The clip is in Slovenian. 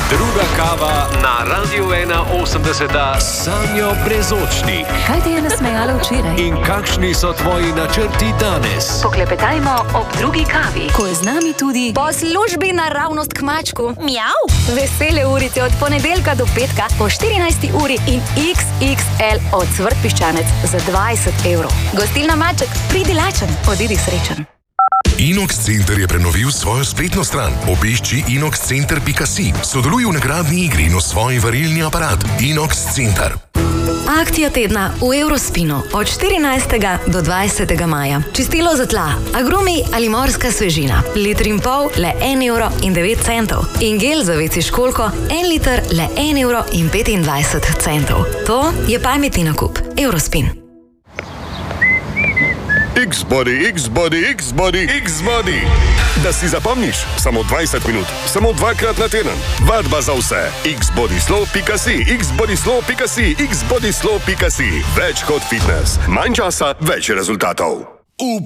Druga kava na Radiu 1.80 s Sanjo Brezočnik. Kaj te je nasmejalo včeraj? In kakšni so tvoji načrti danes? Poklepetajmo ob drugi kavi, ko je z nami tudi po službi naravnost k mačku. Mjav! Vesele urice od ponedeljka do petka po 14. uri in XXL od Cvrt Piščanec za 20 evrov. Gostilna Maček, pridi lačen, odidi srečen. Inox Center je prenovil svojo spletno stran. Obišči inoxcenter.si. Sodeluj v nagradni igri in osvoji varilni aparat. Inox Center. Akcija tedna v Eurospinu od 14. do 20. maja. Čistilo za tla, agrumi ali morska svežina. 1,5 litра le 1,09 €. In gel za veci školjko 1 liter le 1,25 €. To je pametni nakup. Eurospin. X-Body, X-Body, X-Body, X-Body. Da si zapomniš, samo 20 minut, samo 2-krat na teden. Vadba za vse. xbodyslow.si, xbodyslow.si, xbodyslow.si. Več kot fitness. Manj časa, več rezultatov.